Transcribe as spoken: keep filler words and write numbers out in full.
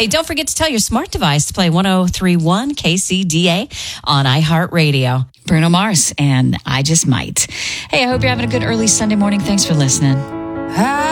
Hey, don't forget to tell your smart device to play one oh three point one K C D A on iHeartRadio. Bruno Mars and I Just Might. Hey, I hope you're having a good early Sunday morning. Thanks for listening.